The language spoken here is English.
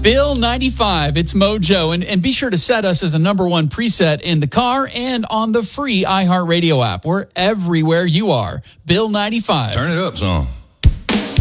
Bill 95, it's Mojo. And be sure to set us as a number one preset in the car and on the free iHeartRadio app. We're everywhere you are. Bill 95. Turn it up, son.